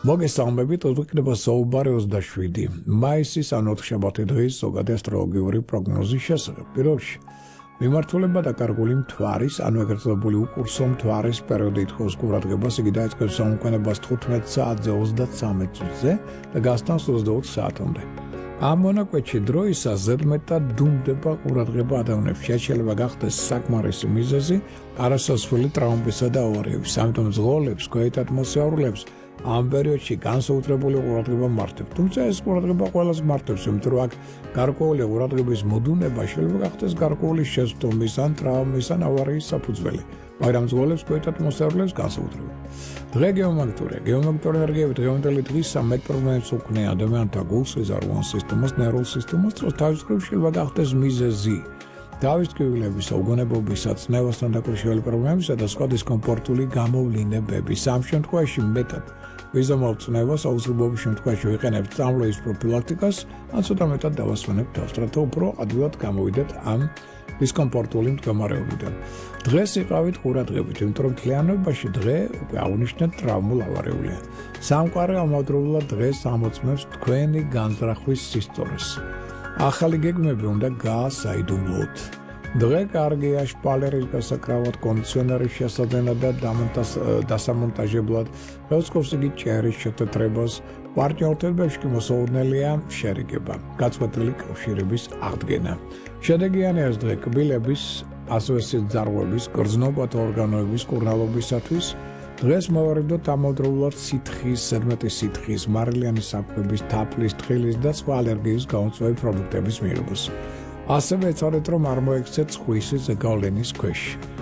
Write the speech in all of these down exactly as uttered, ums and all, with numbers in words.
მოგესალმებით, იქნება საუბარი ოცდაშვიდი მაისის ან ოთხშაბათი დღის ზოგადი ასტროლოგიური პროგნოზის შესახებ. პირველში მიმართულება დაკარგული მთვარის, ანუ ეგრეთ წოდებული უკურსო მთვარის პერიოდი ითხოვს ყურადღებას, იგი დაიწყებს საუკუნეებას თხუთმეტ საათზე ოცდაცამეტ წუთზე და გასტანს ოცდაოთხ საათამდე. ამ მონაკვეთში დროისას ზედმეტად დუმდება ყურადღება ადამიანებს. შეიძლება გახდეს საკმარისი მიზეზი არასასვლელი ტრავმებისა და ავარიების. ამიტომ ზღოლებს, ქვეითად მოსიარულეებს ამ პერიოდში განსაკუთრებული ყურადღება მართებს. თუმცა ეს ყურადღება ყველას მართებს, იმიტომ რომ აქ გარკვეული ყურადღების მოდუნება შეიძლება გახდეს გარკვეული შეცდომის ან ტრავმის ან ავარიის საფუძველი, მაგრამ ზღოლებს, ქვეითად მოსიარულეებს განსაკუთრებით. დღე გეომაგნიტურია. გეომაგნიტური ენერგიები დღევანდელი დღისა მეტ პრობლემებს უქმნიან ადამიანთა გულს, ეზარღვან სისტემას, ნერვულ სისტემას, დროს თავის მხრივ შეიძლება გახდეს მიზეზი თავის ტკივილების, უგონებობისა, წნევასთან დაკავშირებული პრობლემებისა და სხვა დისკომფორტული გამოვლინებების. ამ შემთხვევაში მეტად ვიზამალ წნევას აუცილებლობის შემთხვევაში ვიყენებთ წამლების პროფილაქტიკას, ან ცოტა მეტად დავასვენებთ თავს, რათა უფრო ადვილად გამოვიდეთ ამ დისკომფორტული მდგომარეობიდან. დღეს იყავით ყურადღებით, იმიტომ რომ მთლიანობაში დღე უკვე აღნიშნეთ ტრავმულ ავარიულია. სამყარო ამავდროულად დღეს ამოწმებს თქვენი განზრახვის სისწორეს. ახალი გეგმები უნდა გაასაიდუმლოთ. დღე კარგია შპალერის გასაკრავად, კონდიციონერის შესაძენად და დასამონტაჟებლად, ხელსკობს იგი ჭერის შეთეთრებას, პარტნიორთებებში კი მოსაოდნელია შერიგება, გაწყვეტილი კავშირების აღდგენა. შედეგიანი ეს დღე კბილების, ასევე სიძარღვების, გრძნობათა ორგანოების კურნალობისათვის. დღეს მოვარდოთ ამავდროულად სითხის, ზედმეტი სითხის, მარილიანი საკვების, თაფლის, თხილის და სხვა ალერგიის გამომწვევი პროდუქტების მიღებას. ასევე ეცადეთ, რომ არ მოექცეთ სხვისი ზეგავლენის ქვეშ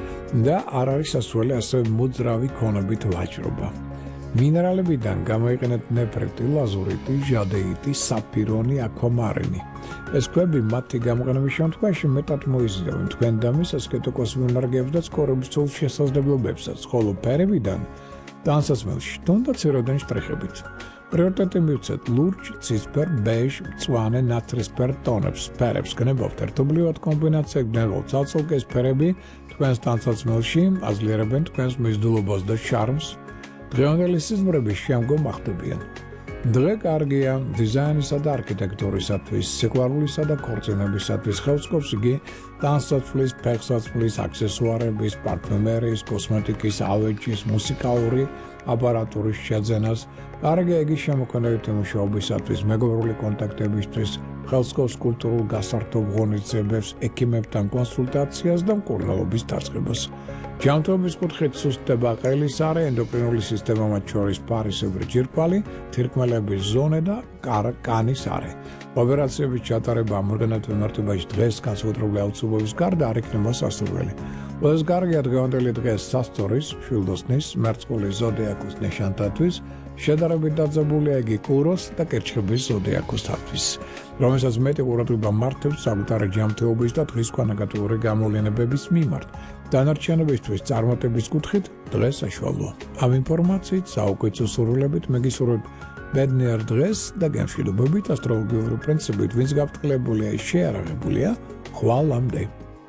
და არ არის სასურველი ასევე მოძრავი ქონებით ვაჭრობა. მინერალებიდან გამოიყენეთ ნეფრიტი, ლაზურიტი, ჟადეიტი, საფირონი, აკვამარინი. ეს ქვები მათი გამოყენების შემთხვევაში მეტად მოიზიდავენ თქვენ და მის ასკეტოკოსმიურ ენერგიებს და ცხოვრების სულ შესაძლებლობებსაც, ხოლო ფერებიდან ტანსაცმელში თუნდაც ეროდენ შტრიხებით. პრიორიტეტი მივცეთ ლურჯ, ცისფერ, ბეჟ, მწვანე, ნაცრისფერ ტონებს, ფერებს გნებავთ ერთობლივად კომბინაცია, გნებავთ ცალ-ცალკე ფერები თქვენს ტანსაცმელში, აძლიერებენ თქვენს მიზიდულობას და შარმს. დღევანდელი სიზმრები შემდგომ ახდებიან. დღე კარგია დიზაინისა და არქიტექტურისათვის, სიყვარულისა და ქორწინებისათვის, ხელსკობს იგი ტანსაცმლის, ფეხსაცმლის, აქსესუარების, პარფიუმერიის, კოსმეტიკის, ავეჯის, მუსიკალური აპარატურის შეძენას. კარგია იგი შემოქმედებითი მუშაობისათვის, მეგობრული კონტაქტებისთვის, ხელსკობს კულტურულ გასართობ ღონისძიებებს, ექიმებთან კონსულტაციას და მკურნალობის დასწრებას. ჯანმრთელობის კუთხით სუსტდება ყელის არე, ენდოკრინული სისტემა, მათ შორის ფარისებრი ჯირკვალი, თირკმელების ზონე და კანის არე. ოპერაციების ჩატარება ამ ორგანოთა მიმართებაში დღეს განსაკუთრებული აუცილებლობის გარდა არ იქნება სასურველი. ყველაზე კარგია დღევანდელი დღე სასწორის, შვილდოსნის, მერწყულის ზოდიაკოს ნიშანთათვის, შედარებით დაძაბულია იგი კუროს და კერჩხების ზოდიაკოსთათვის, რომელსაც მეტი ყურადღება მართებს საკუთარი ჯანმრთელობის და დღის ქვანაგატური გამოვლენებების მიმართ. დანარჩენებისთვის წარმატების კუთხით დღე საშუალოა. ამ ინფორმაციით საუკეთესო სურვილებით მეგისურვებ ბედნიერ დღეს და გამშვიდობებით ასტროლოგიური პრინციპით, ვინც გაფრთხილებულია, შეარაღებულია, ხვალამდე.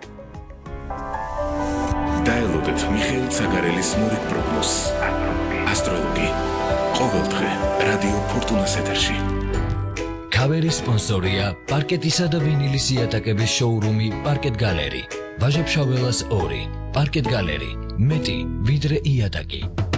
დაელოდეთ მიხეილ ცაგარელის მორიგ პროგნოზს. ასტროლოგი. ყოველ დღე რადიო ფორტუნას ეთერში. ქავერის სპონსორია პარკეტისა და ვინილის იატაკების შოურუმი პარკეტ გალერი. ვაჟა-ფშაველას ორი. პარკეტ გალერი. მეტი ვიდრე იატაკი.